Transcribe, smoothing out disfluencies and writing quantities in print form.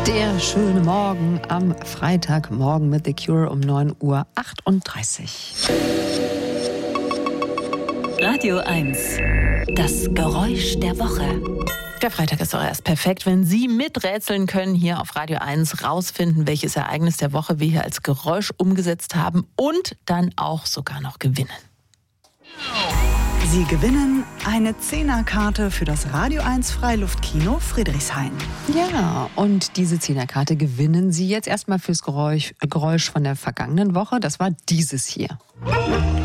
Der schöne Morgen am Freitagmorgen mit The Cure um 9:38 Uhr. Radio 1, das Geräusch der Woche. Der Freitag ist doch erst perfekt, wenn Sie miträtseln können, hier auf Radio 1 rausfinden, welches Ereignis der Woche wir hier als Geräusch umgesetzt haben und dann auch sogar noch gewinnen. Sie gewinnen eine 10er-Karte für das Radio 1 Freiluftkino Friedrichshain. Ja, und diese 10er-Karte gewinnen Sie jetzt erstmal fürs Geräusch von der vergangenen Woche. Das war dieses hier.